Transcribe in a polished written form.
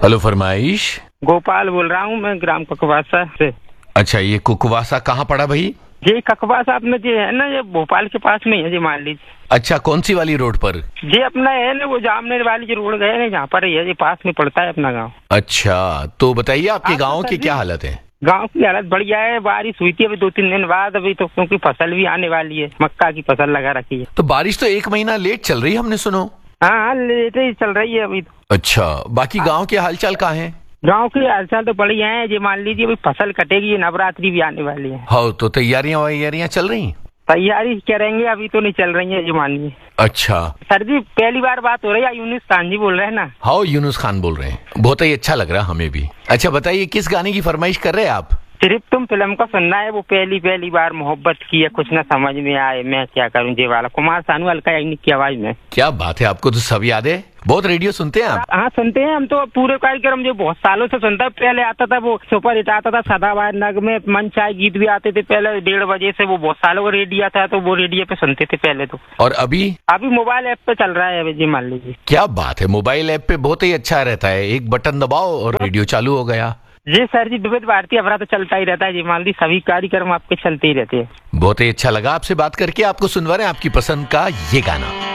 Hello फरमाइश। गोपाल बोल रहा हूँ मैं, ग्राम ककवासा से। अच्छा, ये कुकवासा कहाँ पड़ा भाई? जी ककवासा अपने जी है ना, ये भोपाल के पास में है जी, मान लीजिए। अच्छा, कौन सी वाली रोड पर? जी अपना है ना वो जामनेर वाली जो रोड गए ना, जहाँ पर ही है जी, पास में पड़ता है अपना गाँव। अच्छा, तो बताइए आपके आप गाँव तो की सर क्या जी- हालत है? गाँव की हालत बढ़िया है, बारिश हुई थी अभी 2-3 दिन बाद, अभी तो क्योंकि फसल भी आने वाली है, मक्का की फसल लगा रखी है। तो बारिश तो 1 महीना लेट चल रही है, हमने सुनो। हाँ लेट ही चल रही है अभी तो। अच्छा, बाकी गाँव के हालचाल कहाँ है? गाँव की हालचाल तो बढ़िया है जी, मान लीजिए अभी फसल कटेगी, ये नवरात्रि भी आने वाली है। हाँ, तो तैयारियां वैयारियां चल रही? तैयारी करेंगे, अभी तो नहीं चल रही है जी, मान लीजिए। अच्छा। सर जी पहली बार बात हो रही है, यूनुस खान जी बोल रहे हैं ना? हाँ, यूनुस खान बोल रहे हैं। बहुत ही अच्छा लग रहा हमें भी। अच्छा बताइए, किस गाने की फरमाइश कर रहे हैं आप? सिर्फ तुम फिल्म का सुनना है, वो पहली बार मोहब्बत की है, कुछ ना समझ में आए मैं क्या करूं, जे वाला कुमार सानू अलका याग्निक की आवाज में। क्या बात है, आपको तो सब याद है। बहुत रेडियो सुनते हैं आप? हाँ सुनते हैं हम तो, पूरे कार्यक्रम जो बहुत सालों से सुनता है। पहले आता था वो सुपर हिट आता था सदाबहार नगमे, मन चाहे गीत भी आते थे पहले 1:30 बजे से, वो बहुत सालों का रेडियो था, तो वो रेडियो पे सुनते थे पहले तो। और अभी? अभी मोबाइल ऐप पे चल रहा है अभी जी, मान लीजिए। क्या बात है, मोबाइल ऐप पे बहुत ही अच्छा रहता है, एक बटन दबाओ और रेडियो चालू हो गया। जी सर जी, विविध भारती अपना तो चलता ही रहता है जी, मान लीजिए सभी कार्यक्रम आपके चलते ही रहते हैं। बहुत ही अच्छा लगा आपसे बात करके। आपको सुनवा रहे हैं आपकी पसंद का ये गाना।